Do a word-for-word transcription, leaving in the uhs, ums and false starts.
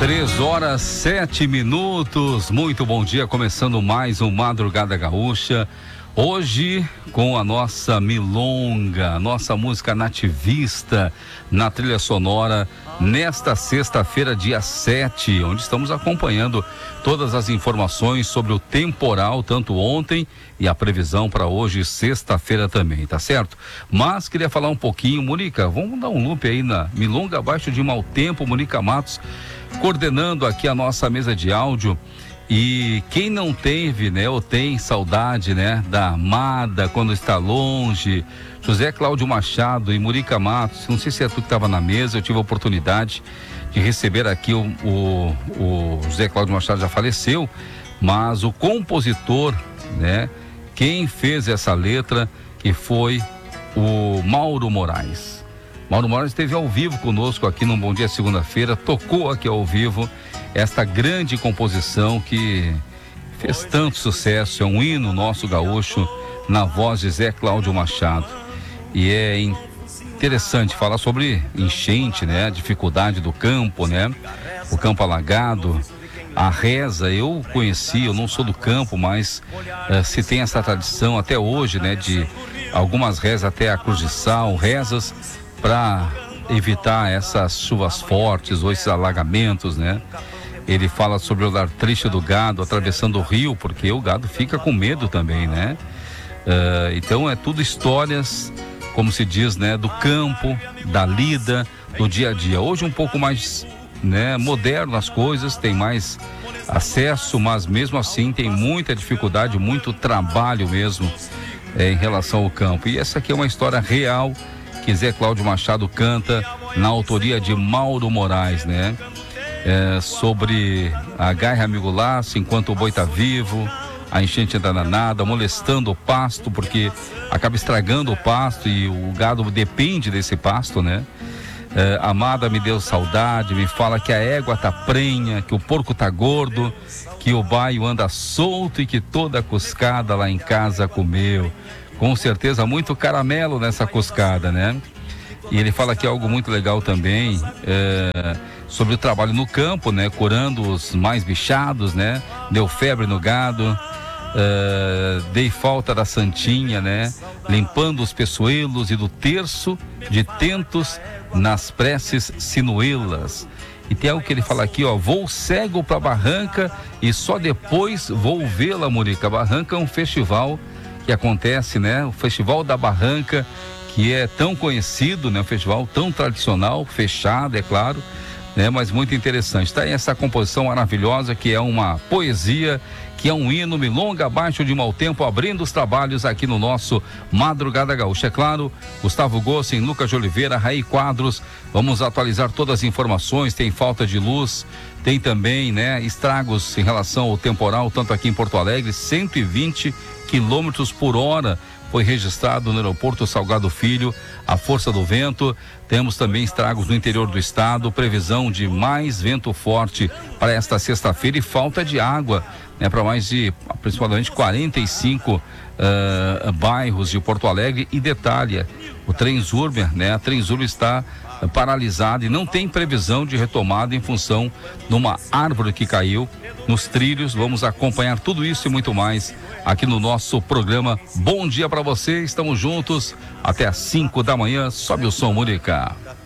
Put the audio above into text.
Três horas, sete minutos. Muito bom dia, começando mais um Madrugada Gaúcha. Hoje com a nossa milonga, nossa música nativista na trilha sonora, nesta sexta-feira, dia sete, onde estamos acompanhando todas as informações sobre o temporal, tanto ontem e a previsão para hoje, sexta-feira também, tá certo? Mas queria falar um pouquinho, Mônica, vamos dar um loop aí na milonga abaixo de mau tempo. Mônica Matos coordenando aqui a nossa mesa de áudio. E quem não teve, né, ou tem saudade, né, da amada quando está longe, José Cláudio Machado e Mônica Matos, não sei se é tu que estava na mesa, eu tive a oportunidade de receber aqui o, o, o José Cláudio Machado, já faleceu, mas o compositor, né, quem fez essa letra, que foi o Mauro Moraes. Mauro Moraes esteve ao vivo conosco aqui no Bom Dia Segunda-feira, tocou aqui ao vivo esta grande composição que fez tanto sucesso, é um hino nosso gaúcho, na voz de Zé Cláudio Machado. E é interessante falar sobre enchente, né? A dificuldade do campo, né? O campo alagado, a reza. Eu conheci, eu não sou do campo, mas uh, se tem essa tradição até hoje, né? De algumas rezas até a cruz de sal, rezas para evitar essas chuvas fortes ou esses alagamentos, né? Ele fala sobre o lar triste do gado atravessando o rio, porque o gado fica com medo também, né? Uh, então é tudo histórias, como se diz, né? Do campo, da lida, do dia a dia. Hoje um pouco mais, né? Moderno as coisas, tem mais acesso, mas mesmo assim tem muita dificuldade, muito trabalho mesmo é, em relação ao campo. E essa aqui é uma história real que Zé Cláudio Machado canta na autoria de Mauro Moraes, né? É, sobre a gaia amigo laço, enquanto o boi tá vivo, a enchente anda danada, molestando o pasto, porque acaba estragando o pasto e o gado depende desse pasto, né? É, amada me deu saudade, me fala que a égua tá prenha, que o porco tá gordo, que o baio anda solto e que toda a cuscada lá em casa comeu. Com certeza muito caramelo nessa cuscada, né? E ele fala aqui algo muito legal também, é, sobre o trabalho no campo, né? Curando os mais bichados, né? Deu febre no gado, uh, dei falta da santinha, né? Limpando os peçoelos e do terço de tentos nas preces sinuelas. E tem algo que ele fala aqui, ó: vou cego pra barranca e só depois vou vê-la, Mônica. A barranca é um festival que acontece, né? O Festival da Barranca, que é tão conhecido, né? Um festival tão tradicional, fechado, é claro, né? Mas muito interessante. Está aí essa composição maravilhosa, que é uma poesia, que é um hino, milonga abaixo de mau tempo, abrindo os trabalhos aqui no nosso Madrugada Gaúcha. É claro, Gustavo Gossen, Lucas de Oliveira, Raí Quadros, vamos atualizar todas as informações. Tem falta de luz, tem também, né, estragos em relação ao temporal, tanto aqui em Porto Alegre, cento e vinte quilômetros por hora foi registrado no aeroporto Salgado Filho, a força do vento. Temos também estragos no interior do estado, previsão de mais vento forte para esta sexta-feira e falta de água, né, para mais de aproximadamente quarenta e cinco uh, bairros de Porto Alegre. E detalhe, o Transurb, né, a Transurb está uh, paralisada e não tem previsão de retomada em função de uma árvore que caiu nos trilhos. Vamos acompanhar tudo isso e muito mais aqui no nosso programa. Bom dia para você, estamos juntos até às cinco da manhã. Sobe o som, Mônica.